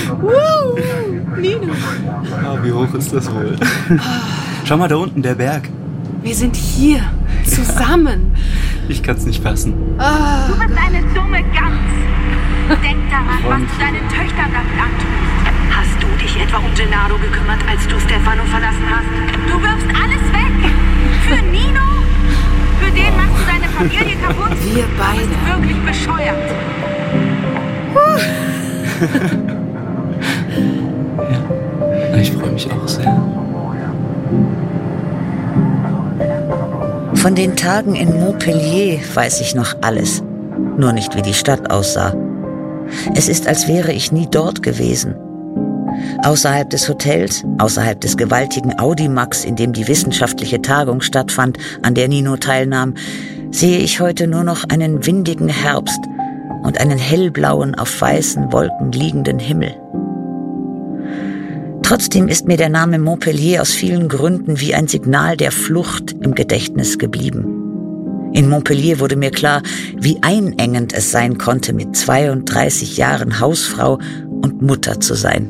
Nino. Oh, wie hoch ist das wohl? Schau mal da unten, der Berg. Wir sind hier, zusammen. Ich kann's nicht fassen. Du bist eine dumme Gans. Denk daran, was du deinen Töchtern damit antust. Hast du dich etwa um Gennaro gekümmert, als du Stefano verlassen hast? Du wirfst alles weg. Für Nino? Für den machst du deine Familie kaputt? Wir beide. Du bist wirklich bescheuert. Ja, ich freue mich auch sehr. Von den Tagen in Montpellier weiß ich noch alles, nur nicht, wie die Stadt aussah. Es ist, als wäre ich nie dort gewesen. Außerhalb des Hotels, außerhalb des gewaltigen Audimax, in dem die wissenschaftliche Tagung stattfand, an der Nino teilnahm, sehe ich heute nur noch einen windigen Herbst und einen hellblauen, auf weißen Wolken liegenden Himmel. Trotzdem ist mir der Name Montpellier aus vielen Gründen wie ein Signal der Flucht im Gedächtnis geblieben. In Montpellier wurde mir klar, wie einengend es sein konnte, mit 32 Jahren Hausfrau und Mutter zu sein.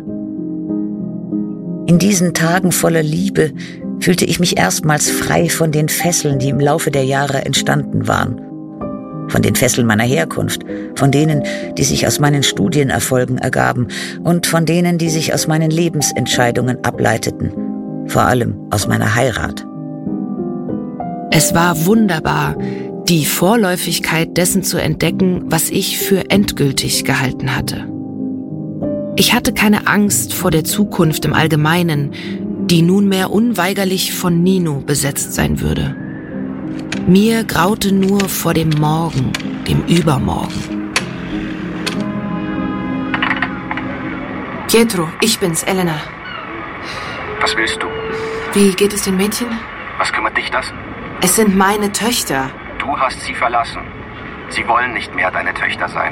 In diesen Tagen voller Liebe fühlte ich mich erstmals frei von den Fesseln, die im Laufe der Jahre entstanden waren. Von den Fesseln meiner Herkunft, von denen, die sich aus meinen Studienerfolgen ergaben und von denen, die sich aus meinen Lebensentscheidungen ableiteten, vor allem aus meiner Heirat. Es war wunderbar, die Vorläufigkeit dessen zu entdecken, was ich für endgültig gehalten hatte. Ich hatte keine Angst vor der Zukunft im Allgemeinen, die nunmehr unweigerlich von Nino besetzt sein würde. Mir graute nur vor dem Morgen, dem Übermorgen. Pietro, ich bin's, Elena. Was willst du? Wie geht es den Mädchen? Was kümmert dich das? Es sind meine Töchter. Du hast sie verlassen. Sie wollen nicht mehr deine Töchter sein.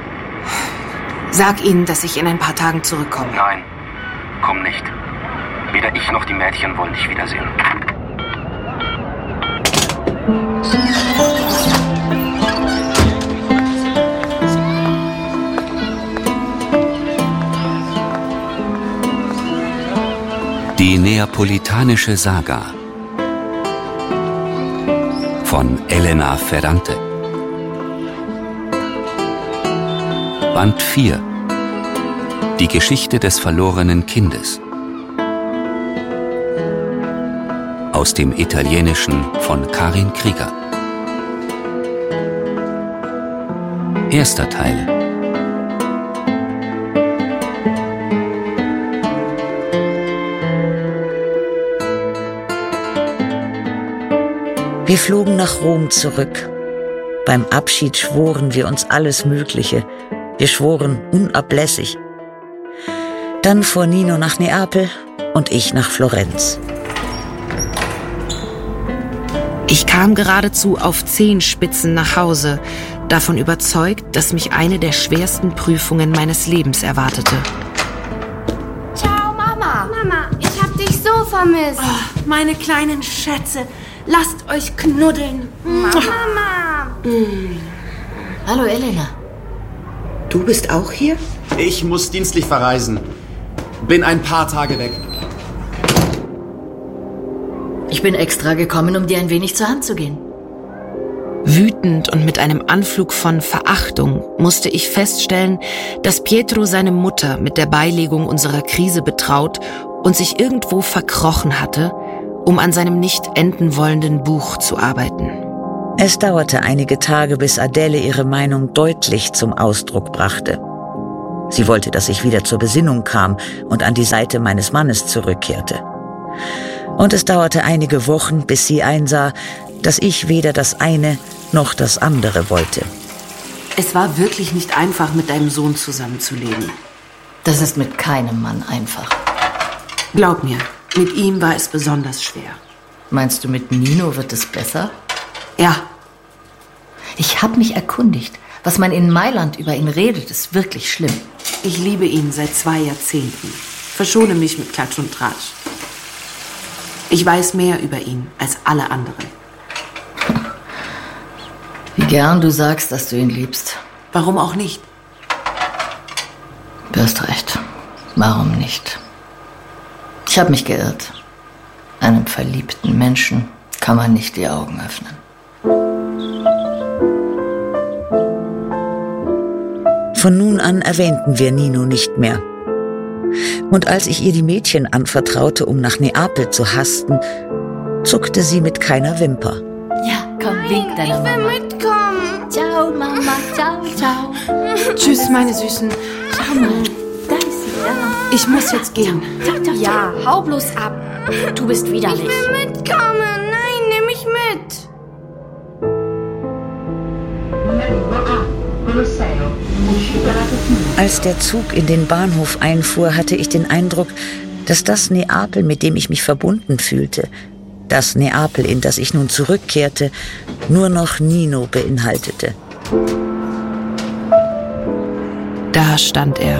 Sag ihnen, dass ich in ein paar Tagen zurückkomme. Nein, komm nicht. Weder ich noch die Mädchen wollen dich wiedersehen. Die Neapolitanische Saga von Elena Ferrante. Band 4. Die Geschichte des verlorenen Kindes. Aus dem Italienischen von Karin Krieger. Erster Teil. Wir flogen nach Rom zurück. Beim Abschied schworen wir uns alles Mögliche. Wir schworen unablässig. Dann fuhr Nino nach Neapel und ich nach Florenz. Ich kam geradezu auf Zehenspitzen nach Hause, davon überzeugt, dass mich eine der schwersten Prüfungen meines Lebens erwartete. Ciao, Mama. Mama, ich hab dich so vermisst. Oh, meine kleinen Schätze, lasst euch knuddeln. Mama. Hallo, Elena. Du bist auch hier? Ich muss dienstlich verreisen. Bin ein paar Tage weg. Ich bin extra gekommen, um dir ein wenig zur Hand zu gehen. Wütend und mit einem Anflug von Verachtung musste ich feststellen, dass Pietro seine Mutter mit der Beilegung unserer Krise betraut und sich irgendwo verkrochen hatte, um an seinem nicht enden wollenden Buch zu arbeiten. Es dauerte einige Tage, bis Adele ihre Meinung deutlich zum Ausdruck brachte. Sie wollte, dass ich wieder zur Besinnung kam und an die Seite meines Mannes zurückkehrte. Und es dauerte einige Wochen, bis sie einsah, dass ich weder das eine noch das andere wollte. Es war wirklich nicht einfach, mit deinem Sohn zusammenzuleben. Das ist mit keinem Mann einfach. Glaub mir, mit ihm war es besonders schwer. Meinst du, mit Nino wird es besser? Ja. Ich habe mich erkundigt. Was man in Mailand über ihn redet, ist wirklich schlimm. Ich liebe ihn seit 2 Jahrzehnten. Verschone mich mit Klatsch und Tratsch. Ich weiß mehr über ihn als alle anderen. Wie gern du sagst, dass du ihn liebst. Warum auch nicht? Du hast recht. Warum nicht? Ich habe mich geirrt. Einem verliebten Menschen kann man nicht die Augen öffnen. Von nun an erwähnten wir Nino nicht mehr. Und als ich ihr die Mädchen anvertraute, um nach Neapel zu hasten, zuckte sie mit keiner Wimper. Ja, komm, wink deiner Mama. Ich will mitkommen. Ciao, Mama. Ciao, ciao. Tschüss, meine Süßen. Schau mal, da ist sie. Ja. Ich muss jetzt gehen. Ciao, ciao, Ja, hau bloß ab. Du bist widerlich. Ich will mitkommen. Nein, nimm mich mit. Als der Zug in den Bahnhof einfuhr, hatte ich den Eindruck, dass das Neapel, mit dem ich mich verbunden fühlte, das Neapel, in das ich nun zurückkehrte, nur noch Nino beinhaltete. Da stand er.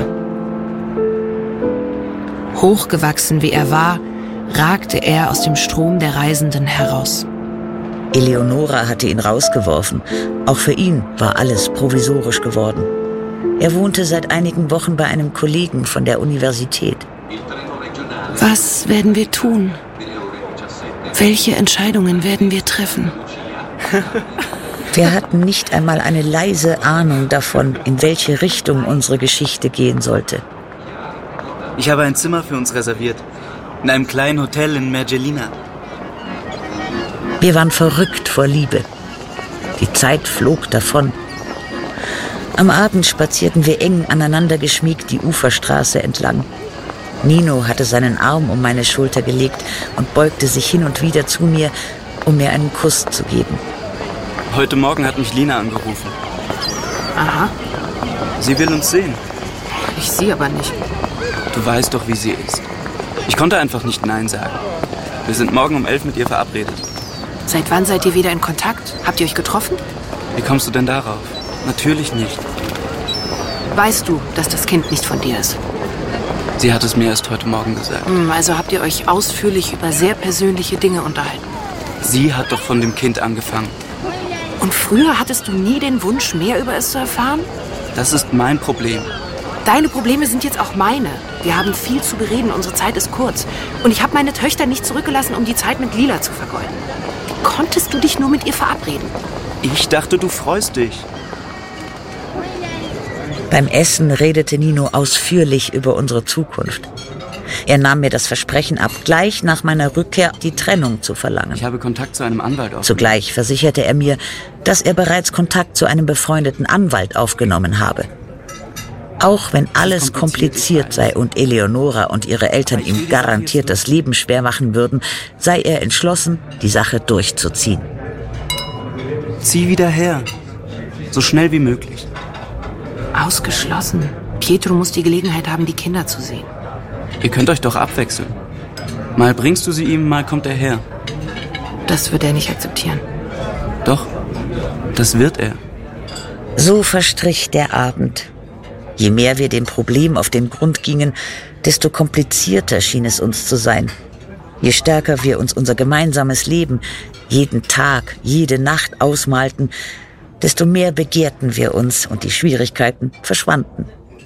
Hochgewachsen wie er war, ragte er aus dem Strom der Reisenden heraus. Eleonora hatte ihn rausgeworfen. Auch für ihn war alles provisorisch geworden. Er wohnte seit einigen Wochen bei einem Kollegen von der Universität. Was werden wir tun? Welche Entscheidungen werden wir treffen? Wir hatten nicht einmal eine leise Ahnung davon, in welche Richtung unsere Geschichte gehen sollte. Ich habe ein Zimmer für uns reserviert. In einem kleinen Hotel in Mergellina. Wir waren verrückt vor Liebe. Die Zeit flog davon. Am Abend spazierten wir eng aneinander geschmiegt die Uferstraße entlang. Nino hatte seinen Arm um meine Schulter gelegt und beugte sich hin und wieder zu mir, um mir einen Kuss zu geben. Heute Morgen hat mich Lina angerufen. Aha. Sie will uns sehen. Ich sehe aber nicht. Du weißt doch, wie sie ist. Ich konnte einfach nicht Nein sagen. Wir sind morgen um 11 mit ihr verabredet. Seit wann seid ihr wieder in Kontakt? Habt ihr euch getroffen? Wie kommst du denn darauf? Natürlich nicht. Weißt du, dass das Kind nicht von dir ist? Sie hat es mir erst heute Morgen gesagt. Also habt ihr euch ausführlich über sehr persönliche Dinge unterhalten. Sie hat doch von dem Kind angefangen. Und früher hattest du nie den Wunsch, mehr über es zu erfahren? Das ist mein Problem. Deine Probleme sind jetzt auch meine. Wir haben viel zu bereden, unsere Zeit ist kurz. Und ich habe meine Töchter nicht zurückgelassen, um die Zeit mit Lila zu vergeuden. Wie konntest du dich nur mit ihr verabreden? Ich dachte, du freust dich. Beim Essen redete Nino ausführlich über unsere Zukunft. Er nahm mir das Versprechen ab, gleich nach meiner Rückkehr die Trennung zu verlangen. Ich habe Kontakt zu einem Anwalt aufgenommen. Zugleich versicherte er mir, dass er bereits Kontakt zu einem befreundeten Anwalt aufgenommen habe. Auch wenn alles kompliziert sei und Eleonora und ihre Eltern ihm garantiert das Leben schwer machen würden, sei er entschlossen, die Sache durchzuziehen. Zieh wieder her. So schnell wie möglich. Ausgeschlossen. Pietro muss die Gelegenheit haben, die Kinder zu sehen. Ihr könnt euch doch abwechseln. Mal bringst du sie ihm, mal kommt er her. Das wird er nicht akzeptieren. Doch, das wird er. So verstrich der Abend. Je mehr wir dem Problem auf den Grund gingen, desto komplizierter schien es uns zu sein. Je stärker wir uns unser gemeinsames Leben jeden Tag, jede Nacht ausmalten, desto mehr begehrten wir uns und die Schwierigkeiten verschwanden.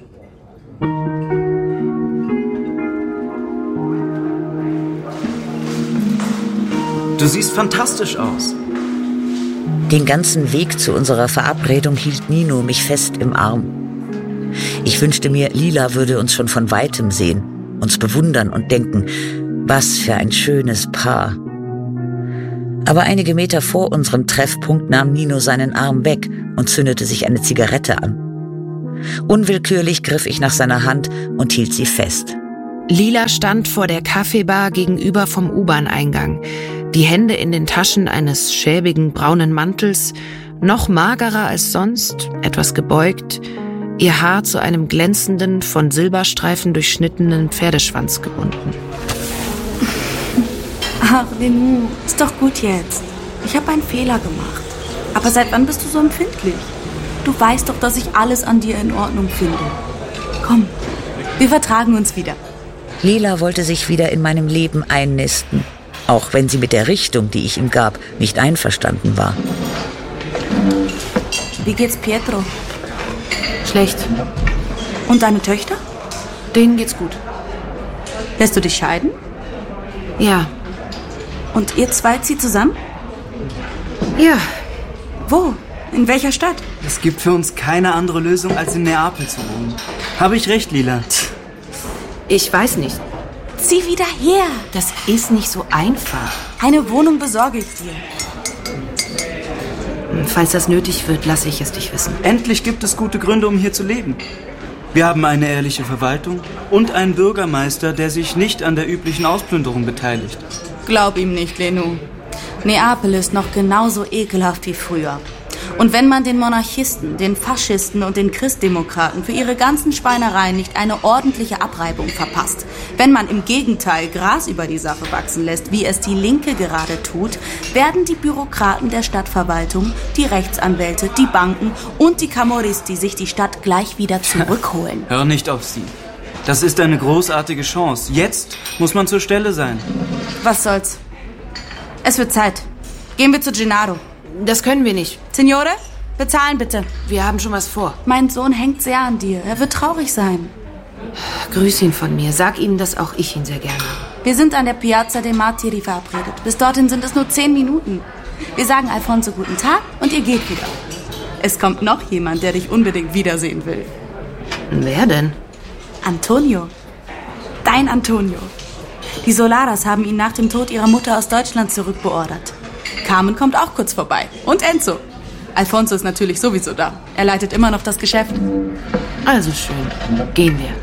Du siehst fantastisch aus. Den ganzen Weg zu unserer Verabredung hielt Nino mich fest im Arm. Ich wünschte mir, Lila würde uns schon von Weitem sehen, uns bewundern und denken, was für ein schönes Paar. Aber einige Meter vor unserem Treffpunkt nahm Nino seinen Arm weg und zündete sich eine Zigarette an. Unwillkürlich griff ich nach seiner Hand und hielt sie fest. Lila stand vor der Kaffeebar gegenüber vom U-Bahn-Eingang, die Hände in den Taschen eines schäbigen braunen Mantels, noch magerer als sonst, etwas gebeugt, ihr Haar zu einem glänzenden, von Silberstreifen durchschnittenen Pferdeschwanz gebunden. Ach, Lenu, ist doch gut jetzt. Ich habe einen Fehler gemacht. Aber seit wann bist du so empfindlich? Du weißt doch, dass ich alles an dir in Ordnung finde. Komm, wir vertragen uns wieder. Lila wollte sich wieder in meinem Leben einnisten, auch wenn sie mit der Richtung, die ich ihm gab, nicht einverstanden war. Wie geht's Pietro? Schlecht. Und deine Töchter? Denen geht's gut. Lässt du dich scheiden? Ja. Und ihr zwei zieht zusammen? Ja. Wo? In welcher Stadt? Es gibt für uns keine andere Lösung, als in Neapel zu wohnen. Habe ich recht, Lila? Ich weiß nicht. Zieh wieder her. Das ist nicht so einfach. Eine Wohnung besorge ich dir. Falls das nötig wird, lasse ich es dich wissen. Endlich gibt es gute Gründe, um hier zu leben. Wir haben eine ehrliche Verwaltung und einen Bürgermeister, der sich nicht an der üblichen Ausplünderung beteiligt. Glaub ihm nicht, Lenu. Neapel ist noch genauso ekelhaft wie früher. Und wenn man den Monarchisten, den Faschisten und den Christdemokraten für ihre ganzen Schweinereien nicht eine ordentliche Abreibung verpasst, wenn man im Gegenteil Gras über die Sache wachsen lässt, wie es die Linke gerade tut, werden die Bürokraten der Stadtverwaltung, die Rechtsanwälte, die Banken und die Camorristi sich die Stadt gleich wieder zurückholen. Hör nicht auf sie. Das ist eine großartige Chance. Jetzt muss man zur Stelle sein. Was soll's? Es wird Zeit. Gehen wir zu Gennaro. Das können wir nicht. Signore, bezahlen bitte. Wir haben schon was vor. Mein Sohn hängt sehr an dir. Er wird traurig sein. Grüß ihn von mir. Sag ihm, dass auch ich ihn sehr gerne habe. Wir sind an der Piazza dei Martiri verabredet. Bis dorthin sind es nur 10 Minuten. Wir sagen Alfonso guten Tag und ihr geht wieder. Es kommt noch jemand, der dich unbedingt wiedersehen will. Wer denn? Antonio. Dein Antonio. Die Solaras haben ihn nach dem Tod ihrer Mutter aus Deutschland zurückbeordert. Carmen kommt auch kurz vorbei. Und Enzo. Alfonso ist natürlich sowieso da. Er leitet immer noch das Geschäft. Also schön. Gehen wir.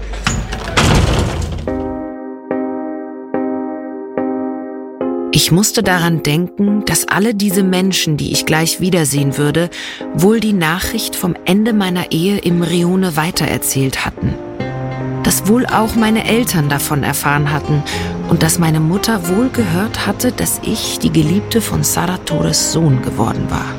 Ich musste daran denken, dass alle diese Menschen, die ich gleich wiedersehen würde, wohl die Nachricht vom Ende meiner Ehe im Rione weitererzählt hatten. Dass wohl auch meine Eltern davon erfahren hatten und dass meine Mutter wohl gehört hatte, dass ich die Geliebte von Sara Torres' Sohn geworden war.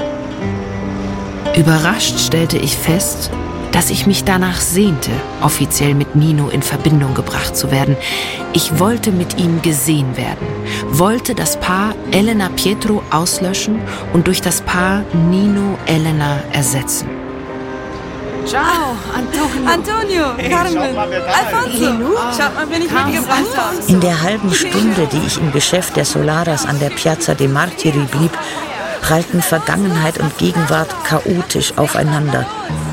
Überrascht stellte ich fest, dass ich mich danach sehnte, offiziell mit Nino in Verbindung gebracht zu werden. Ich wollte mit ihm gesehen werden, wollte das Paar Elena Pietro auslöschen und durch das Paar Nino Elena ersetzen. Ciao, Antonio. Carmen, Alfonso. Schaut mal, wen ich mitgebracht habe. In der halben Stunde, die ich im Geschäft der Solaras an der Piazza dei Martiri blieb, prallten Vergangenheit und Gegenwart chaotisch aufeinander.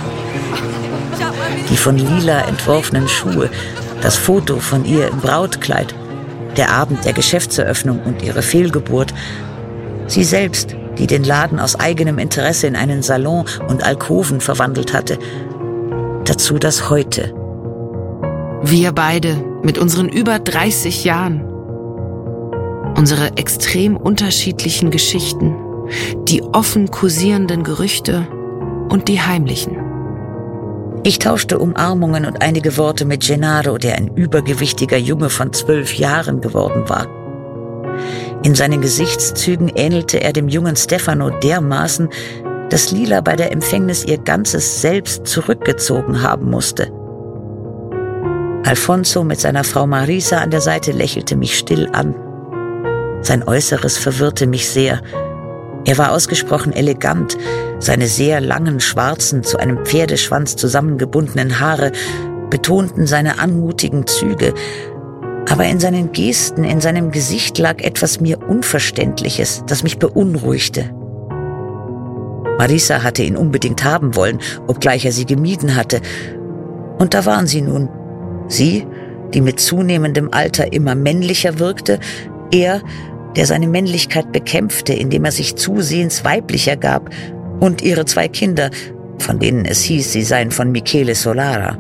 Die von Lila entworfenen Schuhe, das Foto von ihr im Brautkleid, der Abend der Geschäftseröffnung und ihre Fehlgeburt, sie selbst, die den Laden aus eigenem Interesse in einen Salon und Alkoven verwandelt hatte. Dazu das Heute. Wir beide mit unseren über 30 Jahren. Unsere extrem unterschiedlichen Geschichten, die offen kursierenden Gerüchte und die heimlichen. Ich tauschte Umarmungen und einige Worte mit Gennaro, der ein übergewichtiger Junge von 12 Jahren geworden war. In seinen Gesichtszügen ähnelte er dem jungen Stefano dermaßen, dass Lila bei der Empfängnis ihr ganzes Selbst zurückgezogen haben musste. Alfonso mit seiner Frau Marisa an der Seite lächelte mich still an. Sein Äußeres verwirrte mich sehr. Er war ausgesprochen elegant, seine sehr langen, schwarzen, zu einem Pferdeschwanz zusammengebundenen Haare betonten seine anmutigen Züge, aber in seinen Gesten, in seinem Gesicht lag etwas mir Unverständliches, das mich beunruhigte. Marisa hatte ihn unbedingt haben wollen, obgleich er sie gemieden hatte. Und da waren sie nun. Sie, die mit zunehmendem Alter immer männlicher wirkte, er, der seine Männlichkeit bekämpfte, indem er sich zusehends weiblicher gab, und ihre 2 Kinder, von denen es hieß, sie seien von Michele Solara.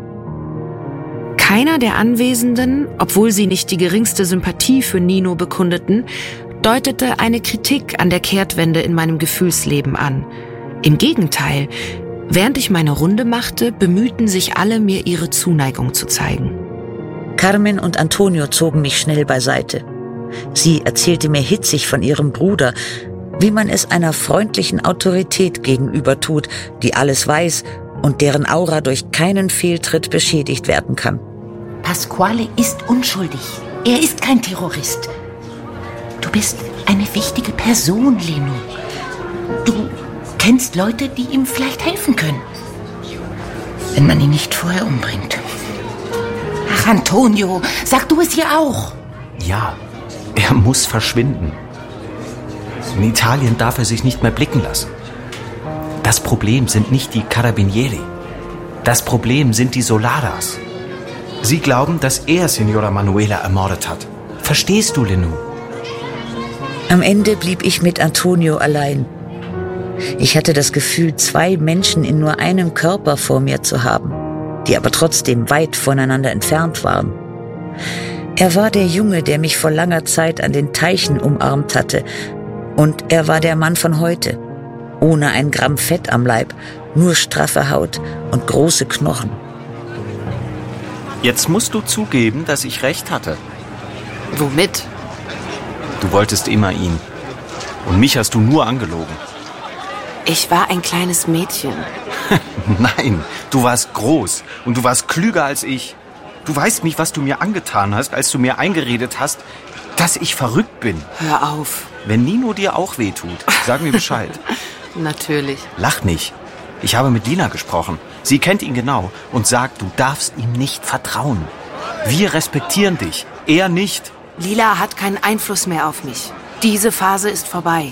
Keiner der Anwesenden, obwohl sie nicht die geringste Sympathie für Nino bekundeten, deutete eine Kritik an der Kehrtwende in meinem Gefühlsleben an. Im Gegenteil, während ich meine Runde machte, bemühten sich alle, mir ihre Zuneigung zu zeigen. Carmen und Antonio zogen mich schnell beiseite. Sie erzählte mir hitzig von ihrem Bruder, wie man es einer freundlichen Autorität gegenüber tut, die alles weiß und deren Aura durch keinen Fehltritt beschädigt werden kann. Pasquale ist unschuldig. Er ist kein Terrorist. Du bist eine wichtige Person, Lenu. Du kennst Leute, die ihm vielleicht helfen können. Wenn man ihn nicht vorher umbringt. Ach, Antonio, sag du es ihr auch. Ja, er muss verschwinden. In Italien darf er sich nicht mehr blicken lassen. Das Problem sind nicht die Carabinieri. Das Problem sind die Solaras. Sie glauben, dass er Signora Manuela ermordet hat. Verstehst du, Lenou? Am Ende blieb ich mit Antonio allein. Ich hatte das Gefühl, 2 Menschen in nur einem Körper vor mir zu haben, die aber trotzdem weit voneinander entfernt waren. Er war der Junge, der mich vor langer Zeit an den Teichen umarmt hatte. Und er war der Mann von heute. Ohne ein Gramm Fett am Leib, nur straffe Haut und große Knochen. Jetzt musst du zugeben, dass ich recht hatte. Womit? Du wolltest immer ihn. Und mich hast du nur angelogen. Ich war ein kleines Mädchen. Nein, du warst groß und du warst klüger als ich. Du weißt nicht, was du mir angetan hast, als du mir eingeredet hast, dass ich verrückt bin. Hör auf. Wenn Nino dir auch wehtut, sag mir Bescheid. Natürlich. Lach nicht. Ich habe mit Lina gesprochen. Sie kennt ihn genau und sagt, du darfst ihm nicht vertrauen. Wir respektieren dich, er nicht. Lila hat keinen Einfluss mehr auf mich. Diese Phase ist vorbei.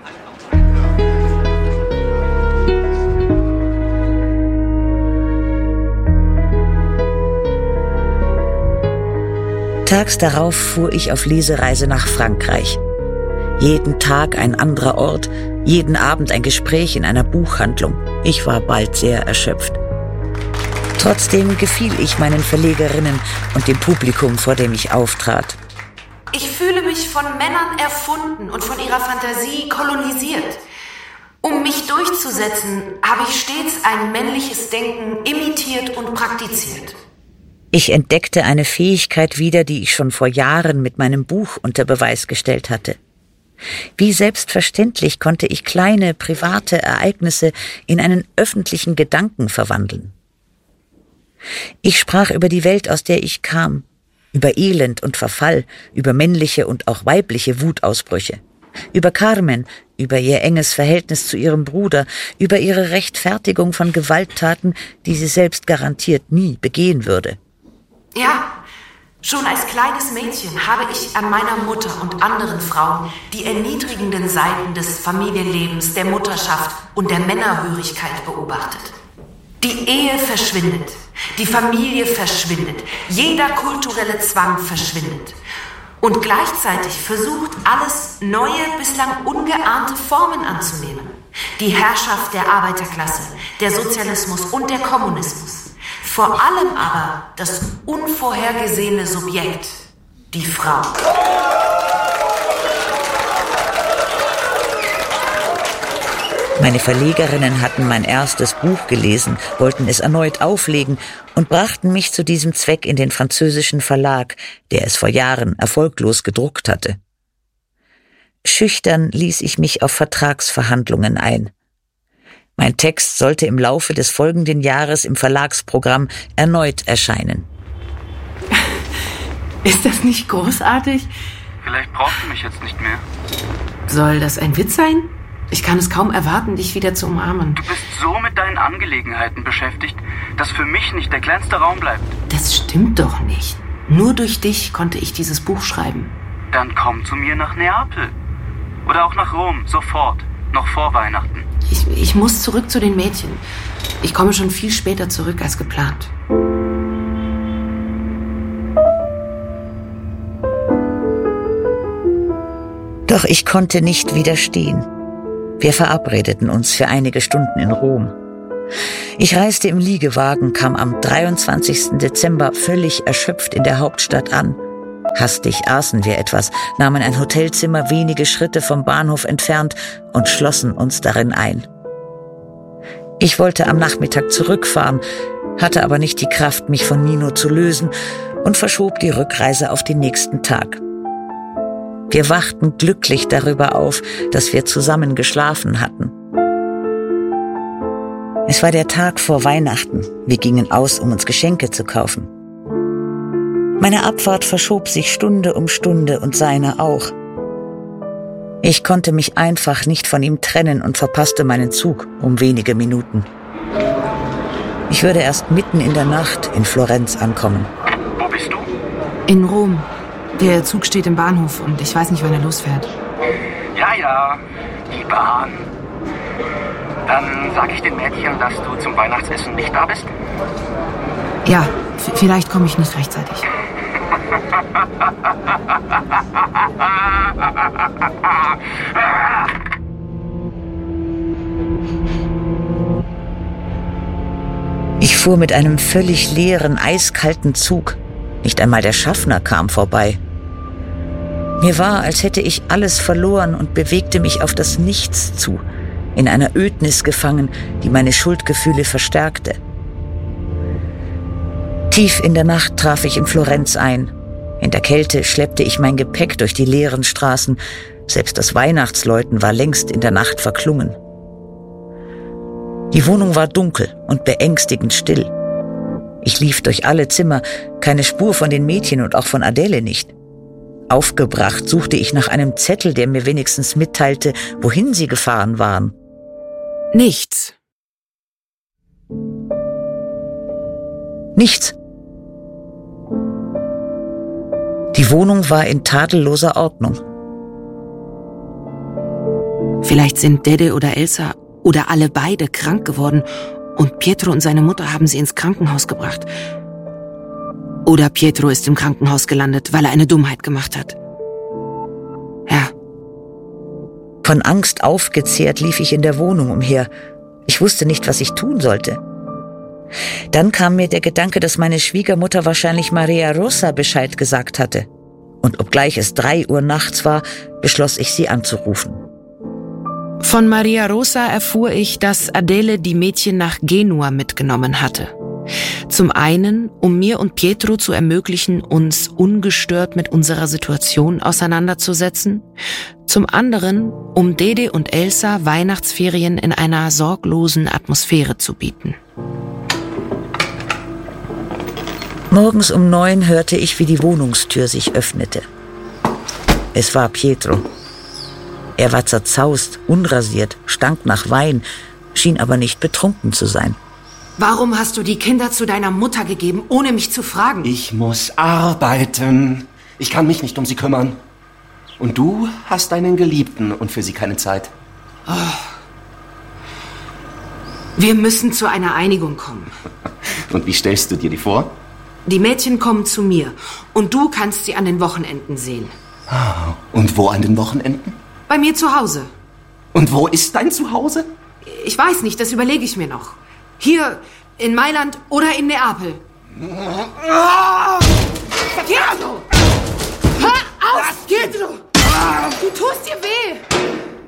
Tags darauf fuhr ich auf Lesereise nach Frankreich. Jeden Tag ein anderer Ort, jeden Abend ein Gespräch in einer Buchhandlung. Ich war bald sehr erschöpft. Trotzdem gefiel ich meinen Verlegerinnen und dem Publikum, vor dem ich auftrat. Ich fühle mich von Männern erfunden und von ihrer Fantasie kolonisiert. Um mich durchzusetzen, habe ich stets ein männliches Denken imitiert und praktiziert. Ich entdeckte eine Fähigkeit wieder, die ich schon vor Jahren mit meinem Buch unter Beweis gestellt hatte. Wie selbstverständlich konnte ich kleine, private Ereignisse in einen öffentlichen Gedanken verwandeln. Ich sprach über die Welt, aus der ich kam, über Elend und Verfall, über männliche und auch weibliche Wutausbrüche, über Carmen, über ihr enges Verhältnis zu ihrem Bruder, über ihre Rechtfertigung von Gewalttaten, die sie selbst garantiert nie begehen würde. Ja, schon als kleines Mädchen habe ich an meiner Mutter und anderen Frauen die erniedrigenden Seiten des Familienlebens, der Mutterschaft und der Männerhörigkeit beobachtet. Die Ehe verschwindet, die Familie verschwindet, jeder kulturelle Zwang verschwindet. Und gleichzeitig versucht alles neue, bislang ungeahnte Formen anzunehmen. Die Herrschaft der Arbeiterklasse, der Sozialismus und der Kommunismus. Vor allem aber das unvorhergesehene Subjekt, die Frau. Meine Verlegerinnen hatten mein erstes Buch gelesen, wollten es erneut auflegen und brachten mich zu diesem Zweck in den französischen Verlag, der es vor Jahren erfolglos gedruckt hatte. Schüchtern ließ ich mich auf Vertragsverhandlungen ein. Mein Text sollte im Laufe des folgenden Jahres im Verlagsprogramm erneut erscheinen. Ist das nicht großartig? Vielleicht brauchst du mich jetzt nicht mehr. Soll das ein Witz sein? Ich kann es kaum erwarten, dich wieder zu umarmen. Du bist so mit deinen Angelegenheiten beschäftigt, dass für mich nicht der kleinste Raum bleibt. Das stimmt doch nicht. Nur durch dich konnte ich dieses Buch schreiben. Dann komm zu mir nach Neapel. Oder auch nach Rom, sofort. Noch vor Weihnachten. Ich muss zurück zu den Mädchen. Ich komme schon viel später zurück als geplant. Doch ich konnte nicht widerstehen. Wir verabredeten uns für einige Stunden in Rom. Ich reiste im Liegewagen, kam am 23. Dezember völlig erschöpft in der Hauptstadt an. Hastig aßen wir etwas, nahmen ein Hotelzimmer wenige Schritte vom Bahnhof entfernt und schlossen uns darin ein. Ich wollte am Nachmittag zurückfahren, hatte aber nicht die Kraft, mich von Nino zu lösen und verschob die Rückreise auf den nächsten Tag. Wir wachten glücklich darüber auf, dass wir zusammen geschlafen hatten. Es war der Tag vor Weihnachten. Wir gingen aus, um uns Geschenke zu kaufen. Meine Abfahrt verschob sich Stunde um Stunde und seine auch. Ich konnte mich einfach nicht von ihm trennen und verpasste meinen Zug um wenige Minuten. Ich würde erst mitten in der Nacht in Florenz ankommen. Wo bist In Rom. Der Zug steht im Bahnhof und ich weiß nicht, wann er losfährt. Ja, die Bahn. Dann sage ich den Mädchen, dass du zum Weihnachtsessen nicht da bist? Ja, vielleicht komme ich nicht rechtzeitig. Ich fuhr mit einem völlig leeren, eiskalten Zug. Nicht einmal der Schaffner kam vorbei. Mir war, als hätte ich alles verloren und bewegte mich auf das Nichts zu, in einer Ödnis gefangen, die meine Schuldgefühle verstärkte. Tief in der Nacht traf ich in Florenz ein. In der Kälte schleppte ich mein Gepäck durch die leeren Straßen. Selbst das Weihnachtsläuten war längst in der Nacht verklungen. Die Wohnung war dunkel und beängstigend still. Ich lief durch alle Zimmer, keine Spur von den Mädchen und auch von Adele nicht. Aufgebracht suchte ich nach einem Zettel, der mir wenigstens mitteilte, wohin sie gefahren waren. Nichts. Nichts. Die Wohnung war in tadelloser Ordnung. Vielleicht sind Dede oder Elsa oder alle beide krank geworden und Pietro und seine Mutter haben sie ins Krankenhaus gebracht. Oder Pietro ist im Krankenhaus gelandet, weil er eine Dummheit gemacht hat. Ja. Von Angst aufgezehrt lief ich in der Wohnung umher. Ich wusste nicht, was ich tun sollte. Dann kam mir der Gedanke, dass meine Schwiegermutter wahrscheinlich Maria Rosa Bescheid gesagt hatte. Und obgleich es 3 Uhr nachts war, beschloss ich, sie anzurufen. Von Maria Rosa erfuhr ich, dass Adele die Mädchen nach Genua mitgenommen hatte. Zum einen, um mir und Pietro zu ermöglichen, uns ungestört mit unserer Situation auseinanderzusetzen. Zum anderen, um Dede und Elsa Weihnachtsferien in einer sorglosen Atmosphäre zu bieten. Morgens um 9 hörte ich, wie die Wohnungstür sich öffnete. Es war Pietro. Er war zerzaust, unrasiert, stank nach Wein, schien aber nicht betrunken zu sein. Warum hast du die Kinder zu deiner Mutter gegeben, ohne mich zu fragen? Ich muss arbeiten. Ich kann mich nicht um sie kümmern. Und du hast einen Geliebten und für sie keine Zeit. Oh. Wir müssen zu einer Einigung kommen. Und wie stellst du dir die vor? Die Mädchen kommen zu mir und du kannst sie an den Wochenenden sehen. Und wo an den Wochenenden? Bei mir zu Hause. Und wo ist dein Zuhause? Ich weiß nicht, das überlege ich mir noch. Hier, in Mailand oder in Neapel. Pietro! Hör auf, Pietro! Du tust dir weh!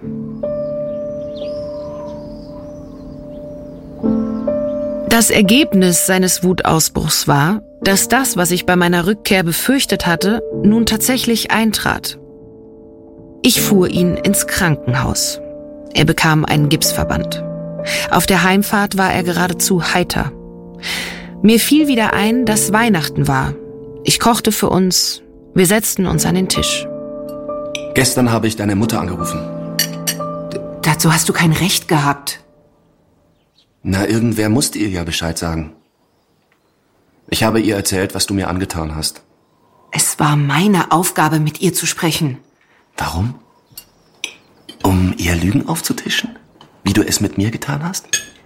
Das Ergebnis seines Wutausbruchs war, dass das, was ich bei meiner Rückkehr befürchtet hatte, nun tatsächlich eintrat. Ich fuhr ihn ins Krankenhaus. Er bekam einen Gipsverband. Auf der Heimfahrt war er geradezu heiter. Mir fiel wieder ein, dass Weihnachten war. Ich kochte für uns. Wir setzten uns an den Tisch. Gestern habe ich deine Mutter angerufen. Dazu hast du kein Recht gehabt. Na, irgendwer musste ihr ja Bescheid sagen. Ich habe ihr erzählt, was du mir angetan hast. Es war meine Aufgabe, mit ihr zu sprechen. Warum? Um ihr Lügen aufzutischen? Wie du es mit mir getan hast?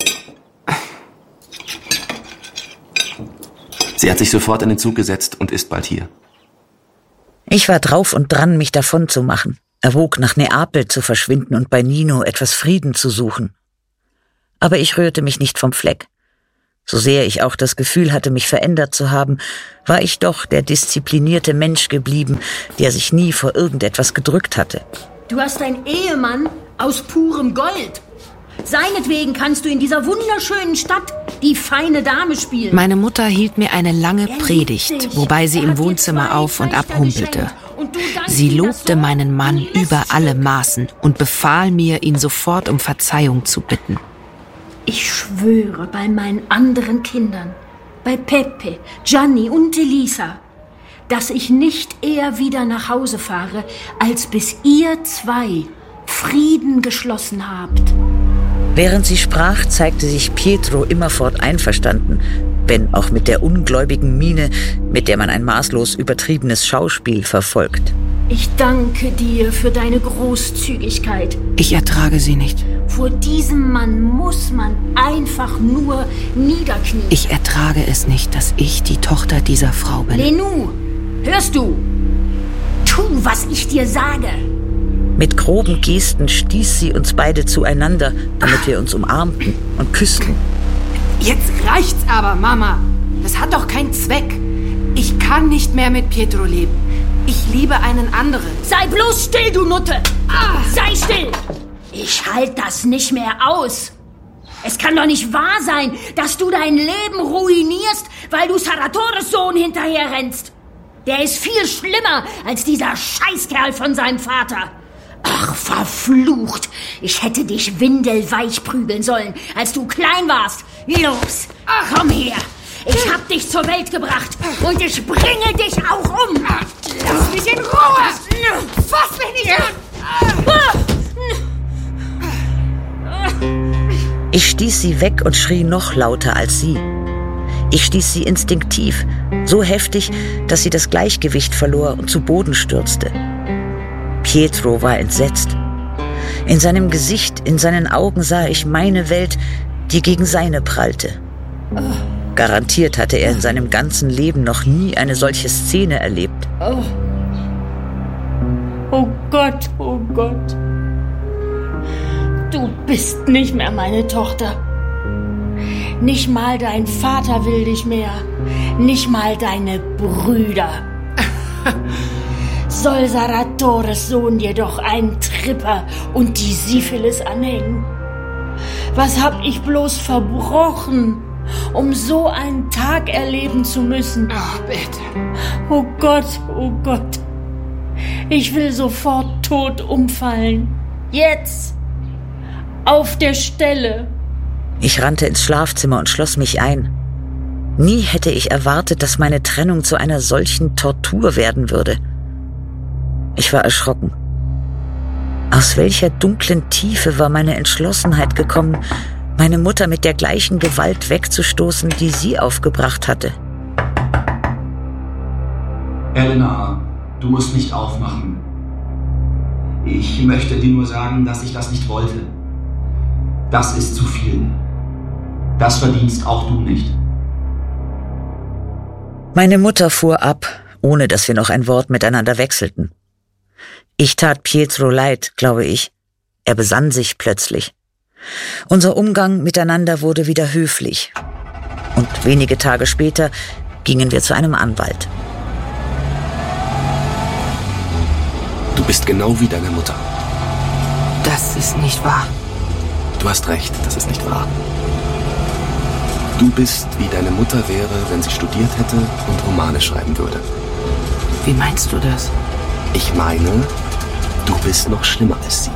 Sie hat sich sofort in den Zug gesetzt und ist bald hier. Ich war drauf und dran, mich davon zu machen, erwog, nach Neapel zu verschwinden und bei Nino etwas Frieden zu suchen. Aber ich rührte mich nicht vom Fleck. So sehr ich auch das Gefühl hatte, mich verändert zu haben, war ich doch der disziplinierte Mensch geblieben, der sich nie vor irgendetwas gedrückt hatte. Du hast einen Ehemann aus purem Gold. Seinetwegen kannst du in dieser wunderschönen Stadt die feine Dame spielen. Meine Mutter hielt mir eine lange Predigt, wobei sie im Wohnzimmer auf und ab humpelte. Sie lobte meinen Mann über alle Maßen und befahl mir, ihn sofort um Verzeihung zu bitten. Ich schwöre bei meinen anderen Kindern, bei Pepe, Gianni und Elisa, dass ich nicht eher wieder nach Hause fahre, als bis ihr 2 Frieden geschlossen habt. Während sie sprach, zeigte sich Pietro immerfort einverstanden, wenn auch mit der ungläubigen Miene, mit der man ein maßlos übertriebenes Schauspiel verfolgt. Ich danke dir für deine Großzügigkeit. Ich ertrage sie nicht. Vor diesem Mann muss man einfach nur niederknien. Ich ertrage es nicht, dass ich die Tochter dieser Frau bin. Lenou, hörst du? Tu, was ich dir sage. Mit groben Gesten stieß sie uns beide zueinander, damit wir uns umarmten und küssten. Jetzt reicht's aber, Mama. Das hat doch keinen Zweck. Ich kann nicht mehr mit Pietro leben. Ich liebe einen anderen. Sei bloß still, du Nutte! Sei still! Ich halte das nicht mehr aus. Es kann doch nicht wahr sein, dass du dein Leben ruinierst, weil du Saratores Sohn hinterher rennst. Der ist viel schlimmer als dieser Scheißkerl von seinem Vater. Ach, verflucht! Ich hätte dich windelweich prügeln sollen, als du klein warst. Los, komm her! Ich hab dich zur Welt gebracht und ich bringe dich auch um! Lass mich in Ruhe! Fass mich nicht an! Ich stieß sie weg und schrie noch lauter als sie. Ich stieß sie instinktiv, so heftig, dass sie das Gleichgewicht verlor und zu Boden stürzte. Pietro war entsetzt. In seinem Gesicht, in seinen Augen sah ich meine Welt, die gegen seine prallte. Garantiert hatte er in seinem ganzen Leben noch nie eine solche Szene erlebt. Oh Gott, oh Gott. Du bist nicht mehr meine Tochter. Nicht mal dein Vater will dich mehr. Nicht mal deine Brüder. Soll Saratores Sohn dir doch einen Tripper und die Syphilis anhängen? Was hab ich bloß verbrochen, um so einen Tag erleben zu müssen? Ach, bitte. Oh Gott, oh Gott. Ich will sofort tot umfallen. Jetzt. Auf der Stelle. Ich rannte ins Schlafzimmer und schloss mich ein. Nie hätte ich erwartet, dass meine Trennung zu einer solchen Tortur werden würde. Ich war erschrocken. Aus welcher dunklen Tiefe war meine Entschlossenheit gekommen, meine Mutter mit der gleichen Gewalt wegzustoßen, die sie aufgebracht hatte? Elena, du musst nicht aufmachen. Ich möchte dir nur sagen, dass ich das nicht wollte. Das ist zu viel. Das verdienst auch du nicht. Meine Mutter fuhr ab, ohne dass wir noch ein Wort miteinander wechselten. Ich tat Pietro leid, glaube ich. Er besann sich plötzlich. Unser Umgang miteinander wurde wieder höflich. Und wenige Tage später gingen wir zu einem Anwalt. Du bist genau wie deine Mutter. Das ist nicht wahr. Du hast recht, das ist nicht wahr. Du bist, wie deine Mutter wäre, wenn sie studiert hätte und Romane schreiben würde. Wie meinst du das? Ich meine, du bist noch schlimmer als sie.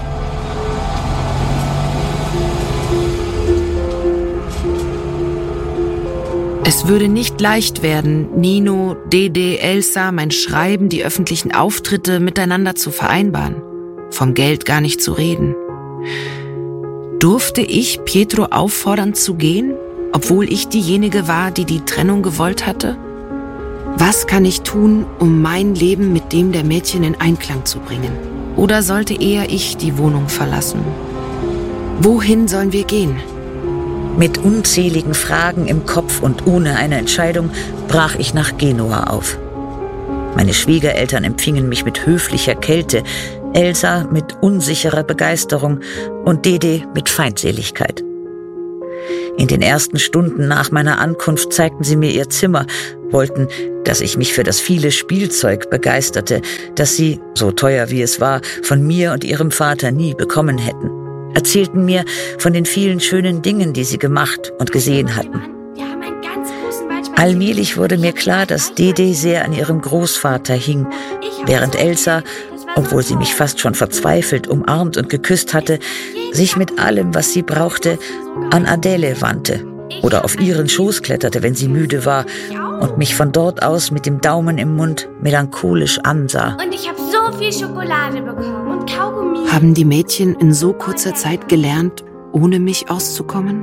Es würde nicht leicht werden, Nino, Dede, Elsa, mein Schreiben, die öffentlichen Auftritte miteinander zu vereinbaren. Vom Geld gar nicht zu reden. Durfte ich Pietro auffordern zu gehen, obwohl ich diejenige war, die die Trennung gewollt hatte? Was kann ich tun, um mein Leben mit dem der Mädchen in Einklang zu bringen? Oder sollte eher ich die Wohnung verlassen? Wohin sollen wir gehen? Mit unzähligen Fragen im Kopf und ohne eine Entscheidung brach ich nach Genua auf. Meine Schwiegereltern empfingen mich mit höflicher Kälte, Elsa mit unsicherer Begeisterung und Dede mit Feindseligkeit. In den ersten Stunden nach meiner Ankunft zeigten sie mir ihr Zimmer, wollten, dass ich mich für das viele Spielzeug begeisterte, das sie, so teuer wie es war, von mir und ihrem Vater nie bekommen hätten. Erzählten mir von den vielen schönen Dingen, die sie gemacht und gesehen hatten. Allmählich wurde mir klar, dass Dede sehr an ihrem Großvater hing, während Elsa, obwohl sie mich fast schon verzweifelt umarmt und geküsst hatte, sich mit allem, was sie brauchte, an Adele wandte oder auf ihren Schoß kletterte, wenn sie müde war und mich von dort aus mit dem Daumen im Mund melancholisch ansah. Und ich habe so viel Schokolade bekommen und Kaugummi. Haben die Mädchen in so kurzer Zeit gelernt, ohne mich auszukommen?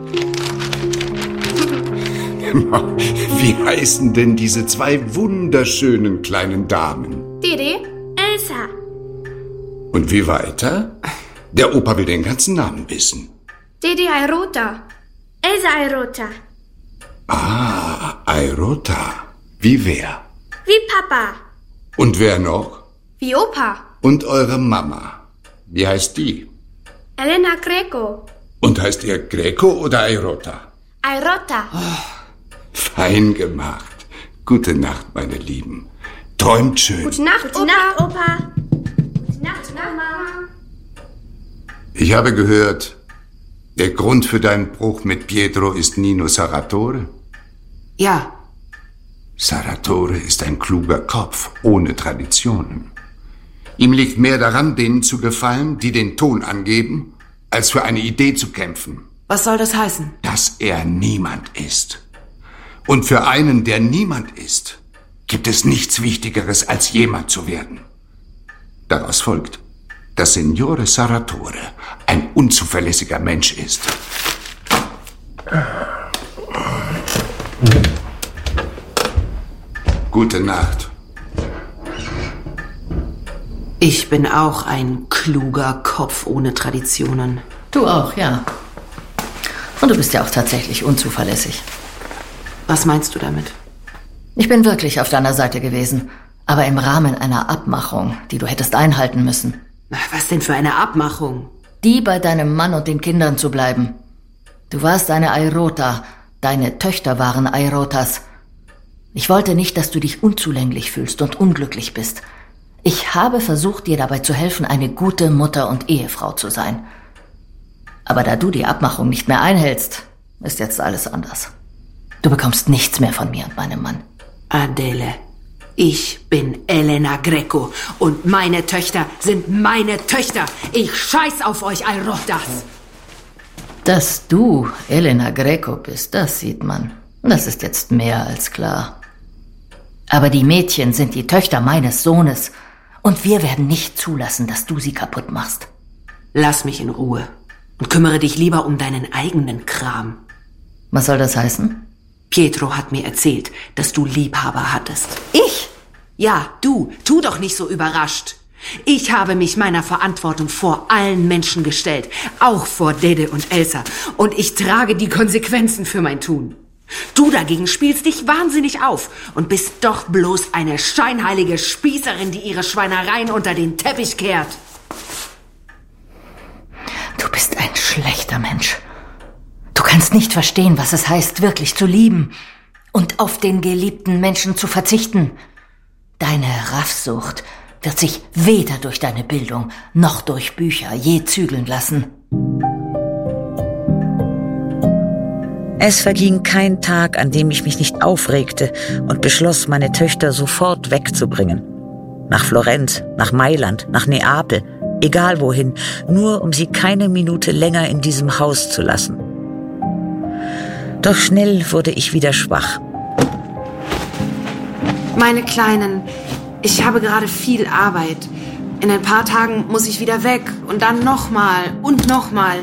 Wie heißen denn diese 2 wunderschönen kleinen Damen? Dede, Elsa. Und wie weiter? Der Opa will den ganzen Namen wissen. Dede Airota. Elsa Airota. Ah, Airota. Wie wer? Wie Papa. Und wer noch? Wie Opa. Und eure Mama. Wie heißt die? Elena Greco. Und heißt ihr Greco oder Airota? Airota. Fein gemacht. Gute Nacht, meine Lieben. Träumt schön. Gute Nacht, Opa. Gute Nacht, Mama. Ich habe gehört, der Grund für deinen Bruch mit Pietro ist Nino Sarratore? Ja. Sarratore ist ein kluger Kopf, ohne Traditionen. Ihm liegt mehr daran, denen zu gefallen, die den Ton angeben, als für eine Idee zu kämpfen. Was soll das heißen? Dass er niemand ist. Und für einen, der niemand ist, gibt es nichts Wichtigeres, als jemand zu werden. Daraus folgt, dass Signore Sarratore ein unzuverlässiger Mensch ist. Gute Nacht. Ich bin auch ein kluger Kopf ohne Traditionen. Du auch, ja. Und du bist ja auch tatsächlich unzuverlässig. Was meinst du damit? Ich bin wirklich auf deiner Seite gewesen, aber im Rahmen einer Abmachung, die du hättest einhalten müssen. Was denn für eine Abmachung? Die bei deinem Mann und den Kindern zu bleiben. Du warst eine Airota, deine Töchter waren Airotas. Ich wollte nicht, dass du dich unzulänglich fühlst und unglücklich bist. Ich habe versucht, dir dabei zu helfen, eine gute Mutter und Ehefrau zu sein. Aber da du die Abmachung nicht mehr einhältst, ist jetzt alles anders. Du bekommst nichts mehr von mir und meinem Mann. Adele, ich bin Elena Greco und meine Töchter sind meine Töchter. Ich scheiß auf euch, Airotas. Dass du Elena Greco bist, das sieht man. Das ist jetzt mehr als klar. Aber die Mädchen sind die Töchter meines Sohnes und wir werden nicht zulassen, dass du sie kaputt machst. Lass mich in Ruhe und kümmere dich lieber um deinen eigenen Kram. Was soll das heißen? Pietro hat mir erzählt, dass du Liebhaber hattest. Ich? Ja, du. Tu doch nicht so überrascht. Ich habe mich meiner Verantwortung vor allen Menschen gestellt, auch vor Dede und Elsa. Und ich trage die Konsequenzen für mein Tun. Du dagegen spielst dich wahnsinnig auf und bist doch bloß eine scheinheilige Spießerin, die ihre Schweinereien unter den Teppich kehrt. Du bist ein schlechter Mensch. Du kannst nicht verstehen, was es heißt, wirklich zu lieben und auf den geliebten Menschen zu verzichten. Deine Raffsucht wird sich weder durch deine Bildung noch durch Bücher je zügeln lassen. Es verging kein Tag, an dem ich mich nicht aufregte und beschloss, meine Töchter sofort wegzubringen. Nach Florenz, nach Mailand, nach Neapel, egal wohin, nur um sie keine Minute länger in diesem Haus zu lassen. Doch schnell wurde ich wieder schwach. Meine Kleinen, ich habe gerade viel Arbeit. In ein paar Tagen muss ich wieder weg und dann nochmal und nochmal.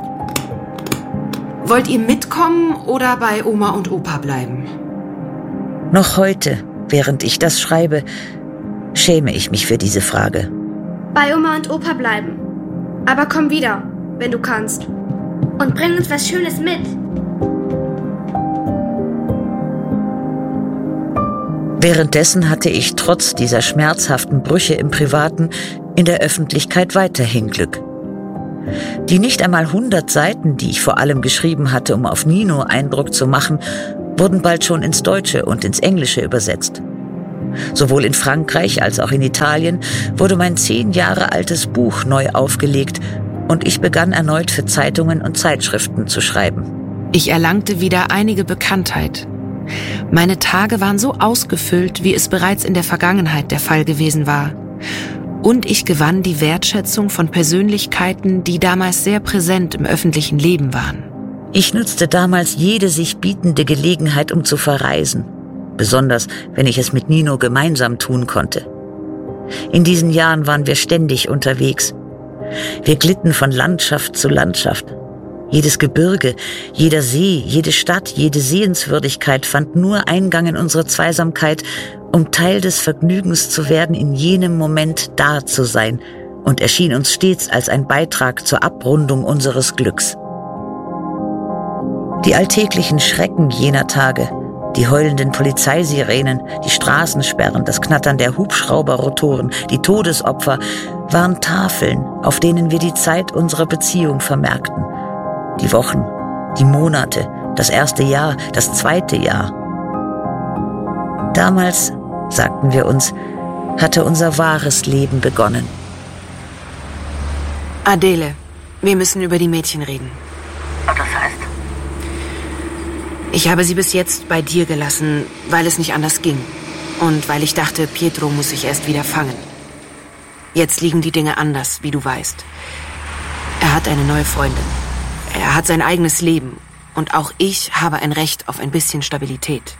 Wollt ihr mitkommen oder bei Oma und Opa bleiben? Noch heute, während ich das schreibe, schäme ich mich für diese Frage. Bei Oma und Opa bleiben. Aber komm wieder, wenn du kannst. Und bring uns was Schönes mit. Währenddessen hatte ich trotz dieser schmerzhaften Brüche im Privaten in der Öffentlichkeit weiterhin Glück. Die nicht einmal 100 Seiten, die ich vor allem geschrieben hatte, um auf Nino Eindruck zu machen, wurden bald schon ins Deutsche und ins Englische übersetzt. Sowohl in Frankreich als auch in Italien wurde mein 10 Jahre altes Buch neu aufgelegt und ich begann erneut für Zeitungen und Zeitschriften zu schreiben. Ich erlangte wieder einige Bekanntheit. Meine Tage waren so ausgefüllt, wie es bereits in der Vergangenheit der Fall gewesen war. Und ich gewann die Wertschätzung von Persönlichkeiten, die damals sehr präsent im öffentlichen Leben waren. Ich nutzte damals jede sich bietende Gelegenheit, um zu verreisen. Besonders, wenn ich es mit Nino gemeinsam tun konnte. In diesen Jahren waren wir ständig unterwegs. Wir glitten von Landschaft zu Landschaft, Jedes Gebirge, jeder See, jede Stadt, jede Sehenswürdigkeit fand nur Eingang in unsere Zweisamkeit, um Teil des Vergnügens zu werden, in jenem Moment da zu sein, und erschien uns stets als ein Beitrag zur Abrundung unseres Glücks. Die alltäglichen Schrecken jener Tage, die heulenden Polizeisirenen, die Straßensperren, das Knattern der Hubschrauberrotoren, die Todesopfer, waren Tafeln, auf denen wir die Zeit unserer Beziehung vermerkten. Die Wochen, die Monate, das erste Jahr, das zweite Jahr. Damals, sagten wir uns, hatte unser wahres Leben begonnen. Adele, wir müssen über die Mädchen reden. Und das heißt? Ich habe sie bis jetzt bei dir gelassen, weil es nicht anders ging. Und weil ich dachte, Pietro muss sich erst wieder fangen. Jetzt liegen die Dinge anders, wie du weißt. Er hat eine neue Freundin. Er hat sein eigenes Leben. Und auch ich habe ein Recht auf ein bisschen Stabilität.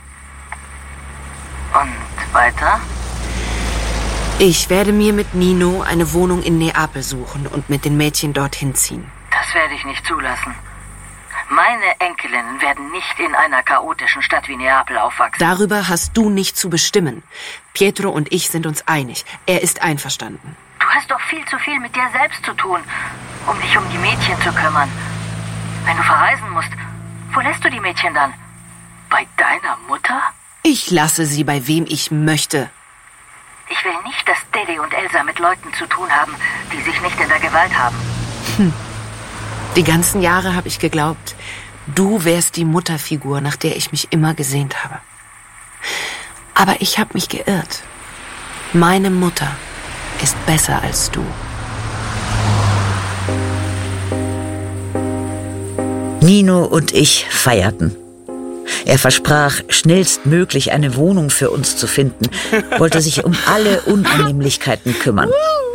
Und weiter? Ich werde mir mit Nino eine Wohnung in Neapel suchen und mit den Mädchen dorthin ziehen. Das werde ich nicht zulassen. Meine Enkelinnen werden nicht in einer chaotischen Stadt wie Neapel aufwachsen. Darüber hast du nicht zu bestimmen. Pietro und ich sind uns einig. Er ist einverstanden. Du hast doch viel zu viel mit dir selbst zu tun, um dich um die Mädchen zu kümmern. Wenn du verreisen musst, wo lässt du die Mädchen dann? Bei deiner Mutter? Ich lasse sie bei wem ich möchte. Ich will nicht, dass Dede und Elsa mit Leuten zu tun haben, die sich nicht in der Gewalt haben. Die ganzen Jahre habe ich geglaubt, du wärst die Mutterfigur, nach der ich mich immer gesehnt habe. Aber ich habe mich geirrt. Meine Mutter ist besser als du. Nino und ich feierten. Er versprach, schnellstmöglich eine Wohnung für uns zu finden, wollte sich um alle Unannehmlichkeiten kümmern.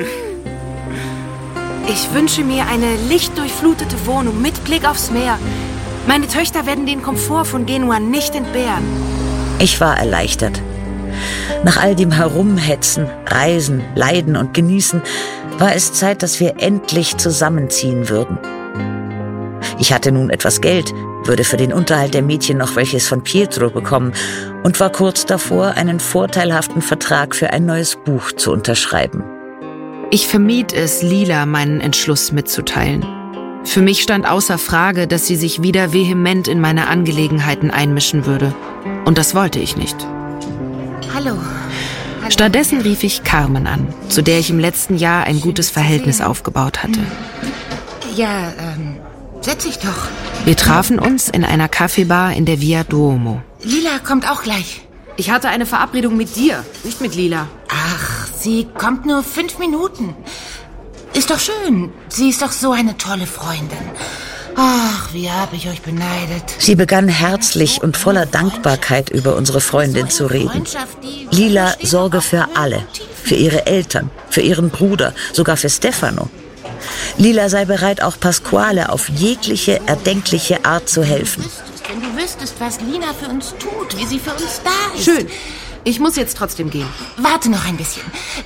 Ich wünsche mir eine lichtdurchflutete Wohnung mit Blick aufs Meer. Meine Töchter werden den Komfort von Genua nicht entbehren. Ich war erleichtert. Nach all dem Herumhetzen, Reisen, Leiden und Genießen war es Zeit, dass wir endlich zusammenziehen würden. Ich hatte nun etwas Geld, würde für den Unterhalt der Mädchen noch welches von Pietro bekommen und war kurz davor, einen vorteilhaften Vertrag für ein neues Buch zu unterschreiben. Ich vermied es, Lila meinen Entschluss mitzuteilen. Für mich stand außer Frage, dass sie sich wieder vehement in meine Angelegenheiten einmischen würde. Und das wollte ich nicht. Hallo. Stattdessen rief ich Carmen an, zu der ich im letzten Jahr ein gutes Verhältnis aufgebaut hatte. Ja, setz dich doch. Wir trafen uns in einer Kaffeebar in der Via Duomo. Lila kommt auch gleich. Ich hatte eine Verabredung mit dir, nicht mit Lila. Ach, sie kommt nur 5 Minuten. Ist doch schön. Sie ist doch so eine tolle Freundin. Ach, wie habe ich euch beneidet. Sie begann herzlich und voller Dankbarkeit über unsere Freundin zu reden. Lila sorge für alle, für ihre Eltern, für ihren Bruder, sogar für Stefano. Lila sei bereit, auch Pasquale auf jegliche erdenkliche Art zu helfen. Wenn du wüsstest, was Lina für uns tut, wie sie für uns da ist. Schön. Ich muss jetzt trotzdem gehen. Warte noch ein bisschen.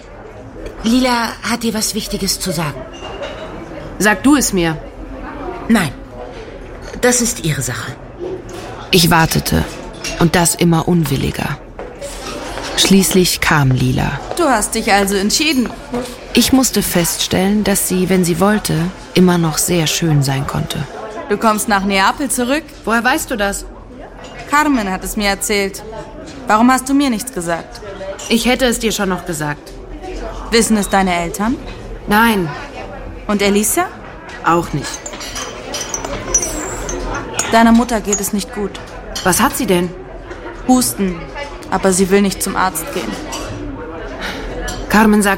Lila hat dir was Wichtiges zu sagen. Sag du es mir. Nein, das ist ihre Sache. Ich wartete, und das immer unwilliger. Schließlich kam Lila. Du hast dich also entschieden. Ich musste feststellen, dass sie, wenn sie wollte, immer noch sehr schön sein konnte. Du kommst nach Neapel zurück? Woher weißt du das? Carmen hat es mir erzählt. Warum hast du mir nichts gesagt? Ich hätte es dir schon noch gesagt. Wissen es deine Eltern? Nein. Und Elisa? Auch nicht. Deiner Mutter geht es nicht gut. Was hat sie denn? Husten, aber sie will nicht zum Arzt gehen. Carmen sagt,